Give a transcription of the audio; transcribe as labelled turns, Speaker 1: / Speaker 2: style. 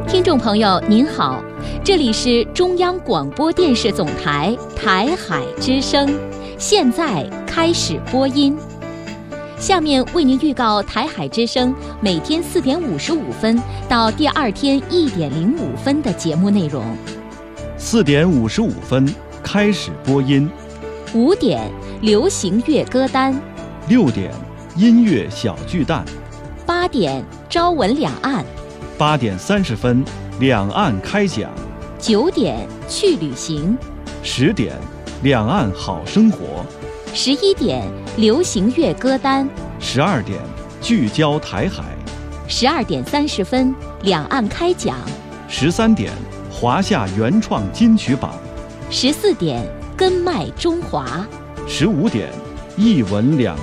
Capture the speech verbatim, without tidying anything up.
Speaker 1: 听众朋友您好，这里是中央广播电视总台台海之声，现在开始播音。下面为您预告台海之声每天四点五十五分到第二天一点零五分的节目内容。
Speaker 2: 四点五十五分开始播音。
Speaker 1: 五点流行乐歌单。
Speaker 2: 六点音乐小巨蛋。
Speaker 1: 八点朝闻两岸。
Speaker 2: 八点三十分两岸开讲。
Speaker 1: 九点去旅行。
Speaker 2: 十点两岸好生活。
Speaker 1: 十一点流行乐歌单。
Speaker 2: 十二点聚焦台海。
Speaker 1: 十二点三十分两岸开讲。
Speaker 2: 十三点华夏原创金曲榜。
Speaker 1: 十四点根脉中华。
Speaker 2: 十五点一闻两